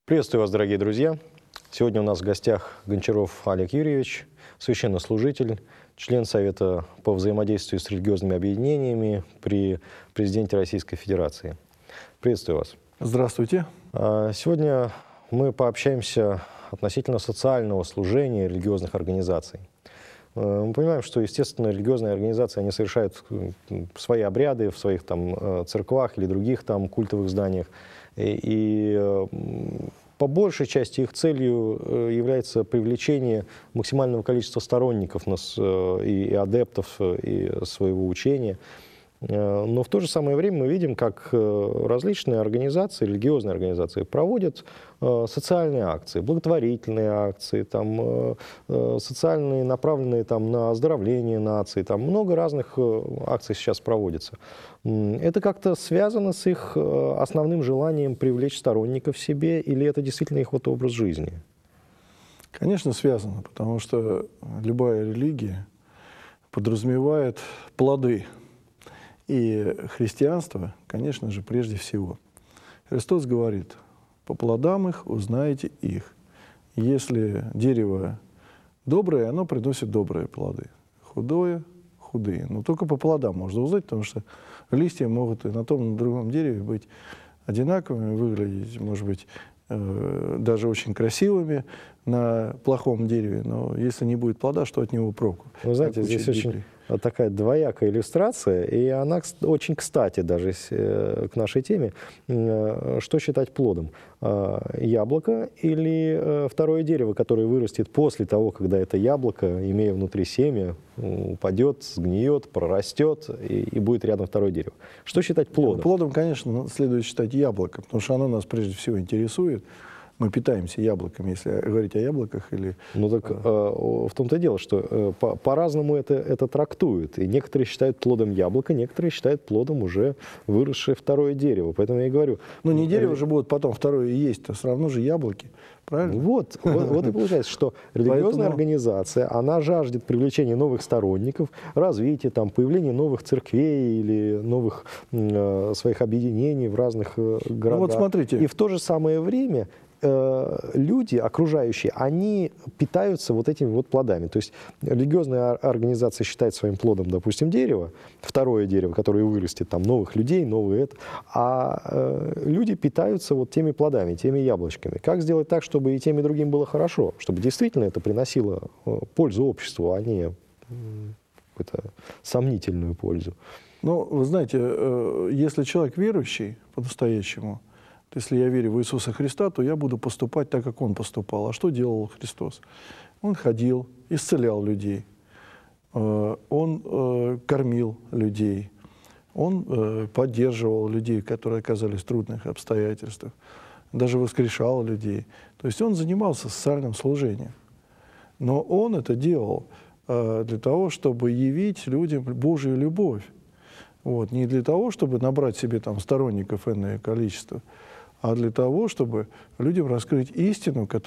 Приветствую вас, дорогие друзья! Сегодня у нас в гостях Гончаров Олег Юрьевич, священнослужитель, член Совета по взаимодействию с религиозными объединениями при президенте Российской Федерации. Приветствую вас. Здравствуйте. Сегодня мы пообщаемся относительно социального служения религиозных организаций. Мы понимаем, что, естественно, религиозные организации, они совершают свои обряды в своих там церквах или других там культовых зданиях. И по большей части их целью является привлечение максимального количества сторонников и адептов и своего учения. Но в то же самое время мы видим, как различные организации, религиозные организации проводят социальные акции, благотворительные акции, там, социальные, направленные там, на оздоровление нации. Там много разных акций сейчас проводится. Это как-то связано с их основным желанием привлечь сторонников себе, или это действительно их вот образ жизни? Конечно, связано, потому что любая религия подразумевает плоды. И христианство, конечно же, прежде всего. Христос говорит: по плодам их узнаете их. Если дерево доброе, оно приносит добрые плоды. Худое – худые. Но только по плодам можно узнать, потому что листья могут и на том, и на другом дереве быть одинаковыми, выглядеть, может быть, даже очень красивыми на плохом дереве. Но если не будет плода, что от него проку? Вы знаете, здесь очень такая двоякая иллюстрация, и она очень кстати даже к нашей теме. Что считать плодом? Яблоко или второе дерево, которое вырастет после того, когда это яблоко, имея внутри семя, упадет, сгниет, прорастет, и будет рядом второе дерево? Что считать плодом? Плодом, конечно, следует считать яблоко, потому что оно нас прежде всего интересует. Мы питаемся яблоками, если говорить о яблоках. Или... Ну так в том-то и дело, что по-разному это трактуют. И некоторые считают плодом яблоко, некоторые считают плодом уже выросшее второе дерево. Поэтому я и говорю... Ну не дерево же будет потом второе есть, то все равно же яблоки. Правильно? Вот и получается, что религиозная организация, она жаждет привлечения новых сторонников, развития, там, появления новых церквей или новых своих объединений в разных городах. Ну вот смотрите. И в то же самое время люди, окружающие, они питаются вот этими вот плодами. То есть религиозная организация считает своим плодом, допустим, дерево, второе дерево, которое вырастет, там, новых людей, новые это, а люди питаются вот теми плодами, теми яблочками. Как сделать так, чтобы и тем, и другим было хорошо, чтобы действительно это приносило пользу обществу, а не какую-то сомнительную пользу? Ну, вы знаете, если человек верующий по-настоящему, если я верю в Иисуса Христа, то я буду поступать так, как Он поступал. А что делал Христос? Он ходил, исцелял людей, Он кормил людей, Он поддерживал людей, которые оказались в трудных обстоятельствах, даже воскрешал людей. То есть Он занимался социальным служением. Но Он это делал для того, чтобы явить людям Божью любовь. Вот. Не для того, чтобы набрать себе там сторонников энное количество, а для того, чтобы людям раскрыть истину, которая